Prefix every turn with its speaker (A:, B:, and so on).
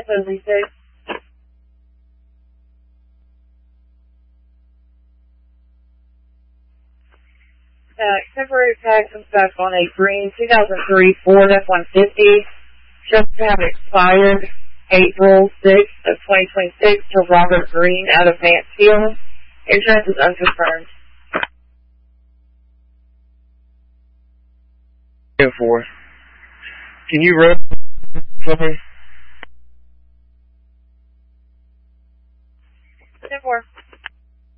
A: 76. Temporary tag comes back on a green 2003 Ford F-150. Just to have expired April 6th of 2026 to Robert Green out of Mansfield. Insurance is unconfirmed.
B: 4. Can you run for me?